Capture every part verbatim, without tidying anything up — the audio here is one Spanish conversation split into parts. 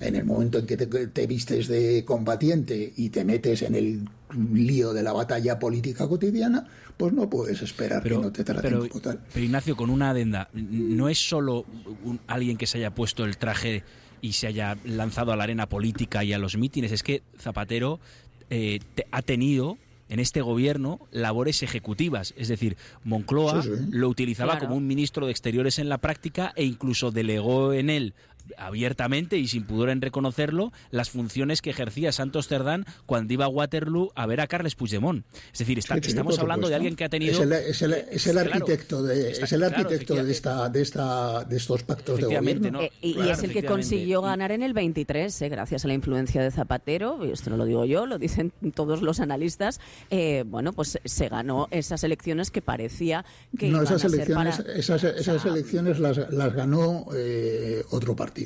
En el momento en que te, te vistes de combatiente y te metes en el lío de la batalla política cotidiana, pues no puedes esperar pero, que no te traten pero, como tal. Pero Ignacio, con una adenda, no es solo un, alguien que se haya puesto el traje y se haya lanzado a la arena política y a los mítines, es que Zapatero eh, te, ha tenido en este gobierno labores ejecutivas, es decir, Moncloa sí, sí. lo utilizaba claro. como un ministro de Exteriores en la práctica e incluso delegó en él abiertamente y sin pudor en reconocerlo las funciones que ejercía Santos Cerdán cuando iba a Waterloo a ver a Carles Puigdemont. Es decir, está, sí, sí, estamos hablando de alguien que ha tenido es el, es el, es el claro, arquitecto de está, es el arquitecto claro, de esta de esta de estos pactos de gobierno ¿no? eh, y, claro, y es el que consiguió ganar en el veintitrés, eh, gracias a la influencia de Zapatero, y esto no lo digo yo, lo dicen todos los analistas. Eh, bueno, pues se ganó esas elecciones que parecía que no iban esas a elecciones ser para... esas esas o sea, elecciones las las ganó eh, otro partido.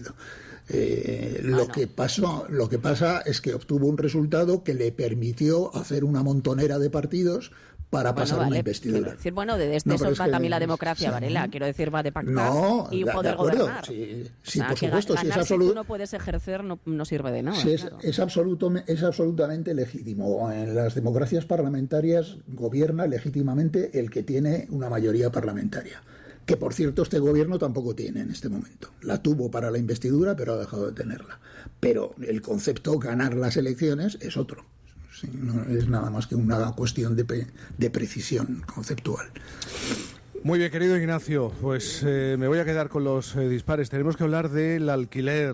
Eh, lo bueno. que pasó, lo que pasa es que obtuvo un resultado que le permitió hacer una montonera de partidos para bueno, pasar vale, una investidura. Decir, bueno, de, de no, eso va también la democracia, sí, Varela. Quiero decir, va de pactar no, y de, poder de acuerdo, gobernar. Sí, o sí sea, por que supuesto. Ganar, si es absoluto, absoluto, si tú no puedes ejercer, no, no sirve de nada. Sí, es, claro. es, absoluto, es absolutamente legítimo. En las democracias parlamentarias gobierna legítimamente el que tiene una mayoría parlamentaria. Que, por cierto, este gobierno tampoco tiene en este momento. La tuvo para la investidura, pero ha dejado de tenerla. Pero el concepto ganar las elecciones es otro. Sí, no es nada más que una cuestión de, pe- de precisión conceptual. Muy bien, querido Ignacio, pues eh, me voy a quedar con los eh, dispares. Tenemos que hablar del alquiler,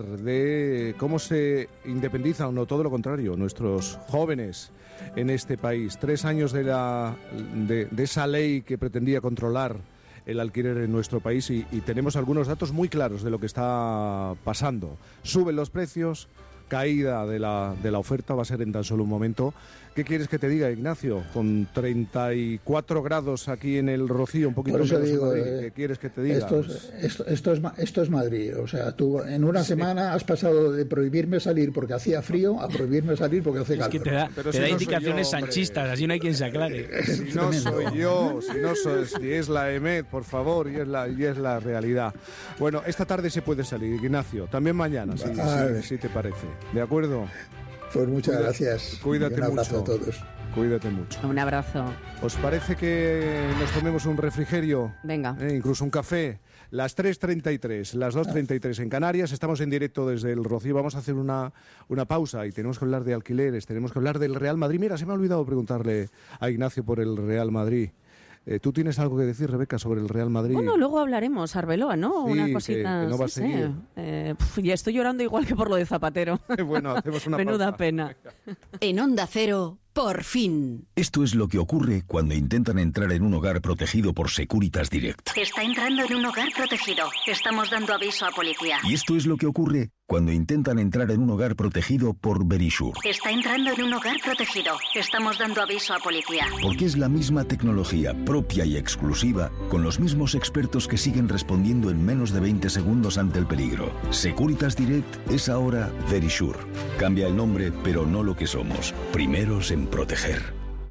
de cómo se independizan, o no, todo lo contrario, nuestros jóvenes en este país. Tres años de, la, de, de esa ley que pretendía controlar el alquiler en nuestro país y, y tenemos algunos datos muy claros de lo que está pasando. Suben los precios, caída de la, de la oferta, va a ser en tan solo un momento. ¿Qué quieres que te diga, Ignacio? Con treinta y cuatro grados aquí en el Rocío, un poquito menos en Madrid, eh, ¿qué quieres que te diga? Esto es, esto, esto, es, esto es Madrid, o sea, tú en una sí. semana has pasado de prohibirme salir porque hacía frío a prohibirme salir porque hace calor. Es que te da, te si da no indicaciones yo, sanchistas, así no hay quien se aclare. Si no soy yo, si no soy, si es la E M E D, por favor, y es la, y es la realidad. Bueno, esta tarde se puede salir, Ignacio, también mañana, si, si, si te parece. ¿De acuerdo? Pues muchas Cuida, gracias. Cuídate un abrazo mucho. a todos. Cuídate mucho. Un abrazo. ¿Os parece que nos tomemos un refrigerio? Venga. Eh, incluso un café. Las tres treinta y tres, las dos treinta y tres en Canarias. Estamos en directo desde el Rocío. Vamos a hacer una, una pausa y tenemos que hablar de alquileres, tenemos que hablar del Real Madrid. Mira, se me ha olvidado preguntarle a Ignacio por el Real Madrid. Eh, ¿Tú tienes algo que decir, Rebeca, sobre el Real Madrid? Bueno, luego hablaremos, Arbeloa, ¿no? Sí, una cosita. Que, que no va sí, a seguir. Sí. Eh, pf, ya estoy llorando igual que por lo de Zapatero. Bueno, hacemos una Menuda pausa. pena. En Onda Cero, por fin. Esto es lo que ocurre cuando intentan entrar en un hogar protegido por Securitas Direct. Está entrando en un hogar protegido. Estamos dando aviso a policía. Y esto es lo que ocurre cuando intentan entrar en un hogar protegido por Verisure. Está entrando en un hogar protegido. Estamos dando aviso a policía. Porque es la misma tecnología propia y exclusiva, con los mismos expertos que siguen respondiendo en menos de veinte segundos ante el peligro. Securitas Direct es ahora Verisure. Cambia el nombre, pero no lo que somos. Primeros en proteger.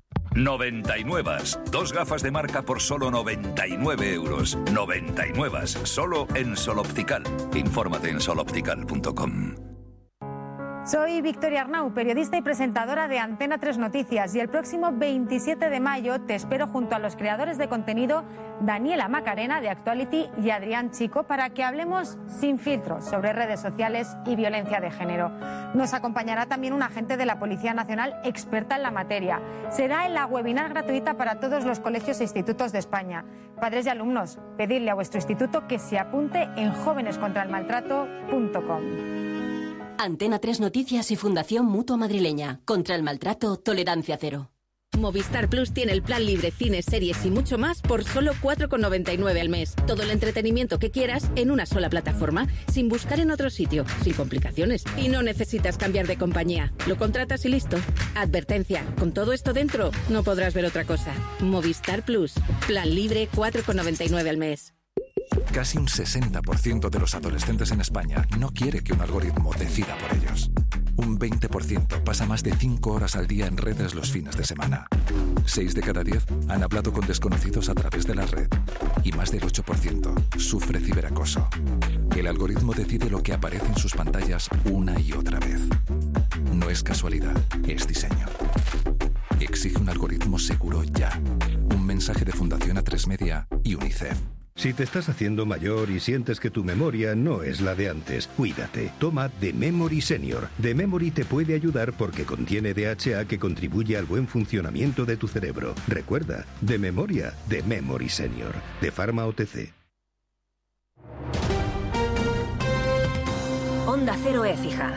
noventa y nueve. Dos gafas de marca por solo noventa y nueve euros. noventa y nueve. Solo en Sol Optical. Infórmate en sol optical punto com. Soy Victoria Arnau, periodista y presentadora de Antena tres Noticias, y el próximo veintisiete de mayo te espero junto a los creadores de contenido Daniela Macarena de Actuality y Adrián Chico para que hablemos sin filtros sobre redes sociales y violencia de género. Nos acompañará también un agente de la Policía Nacional experta en la materia. Será en la webinar gratuita para todos los colegios e institutos de España. Padres y alumnos, pedidle a vuestro instituto que se apunte en jóvenes contra el maltrato punto com. Antena tres Noticias y Fundación Mutua Madrileña. Contra el maltrato, tolerancia cero. Movistar Plus tiene el plan libre, cines, series y mucho más por solo cuatro con noventa y nueve al mes. Todo el entretenimiento que quieras en una sola plataforma, sin buscar en otro sitio, sin complicaciones. Y no necesitas cambiar de compañía. Lo contratas y listo. Advertencia, con todo esto dentro, no podrás ver otra cosa. Movistar Plus. Plan libre, cuatro con noventa y nueve al mes. Casi un sesenta por ciento de los adolescentes en España no quiere que un algoritmo decida por ellos. Un veinte por ciento pasa más de cinco horas al día en redes los fines de semana. seis de cada diez han hablado con desconocidos a través de la red. Y más del ocho por ciento sufre ciberacoso. El algoritmo decide lo que aparece en sus pantallas una y otra vez. No es casualidad, es diseño. Exige un algoritmo seguro ya. Un mensaje de Fundación A tres Media y UNICEF. Si te estás haciendo mayor y sientes que tu memoria no es la de antes, cuídate. Toma The Memory Senior. The Memory te puede ayudar porque contiene D H A que contribuye al buen funcionamiento de tu cerebro. Recuerda, de memoria, The Memory Senior. De Pharma O T C. Onda Cero Écija.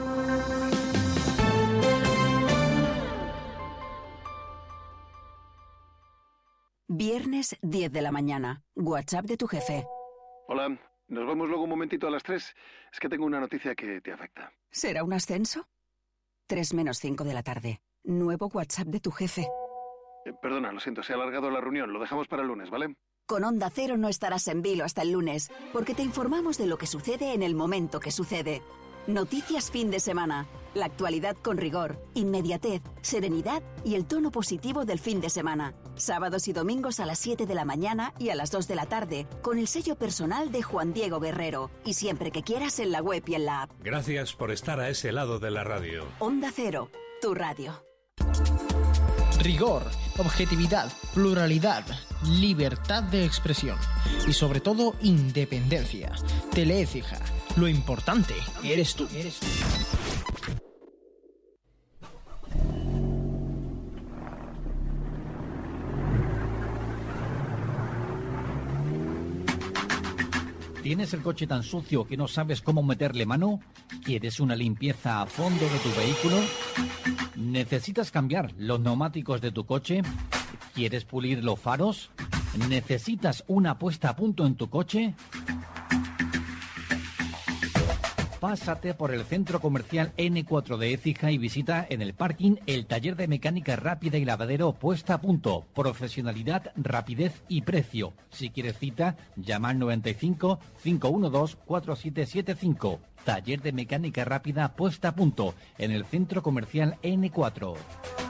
Viernes diez de la mañana. WhatsApp de tu jefe. Hola, nos vemos luego un momentito a las tres. Es que tengo una noticia que te afecta. ¿Será un ascenso? tres menos cinco de la tarde. Nuevo WhatsApp de tu jefe. Eh, perdona, lo siento, se ha alargado la reunión. Lo dejamos para el lunes, ¿vale? Con Onda Cero no estarás en vilo hasta el lunes, porque te informamos de lo que sucede en el momento que sucede. Noticias fin de semana. La actualidad con rigor, inmediatez, serenidad y el tono positivo del fin de semana. Sábados y domingos a las siete de la mañana y a las dos de la tarde, con el sello personal de Juan Diego Guerrero. Y siempre que quieras en la web y en la app. Gracias por estar a ese lado de la radio. Onda Cero, tu radio. Rigor, objetividad, pluralidad, libertad de expresión y sobre todo independencia. Teleécija, lo importante eres tú. Eres tú. ¿Tienes el coche tan sucio que no sabes cómo meterle mano? ¿Quieres una limpieza a fondo de tu vehículo? ¿Necesitas cambiar los neumáticos de tu coche? ¿Quieres pulir los faros? ¿Necesitas una puesta a punto en tu coche? Pásate por el centro comercial ene cuatro de Écija y visita en el parking el taller de mecánica rápida y lavadero puesta a punto. Profesionalidad, rapidez y precio. Si quieres cita, llama al noventa y cinco, cinco uno dos, cuatro siete siete cinco. Taller de mecánica rápida puesta a punto en el centro comercial ene cuatro.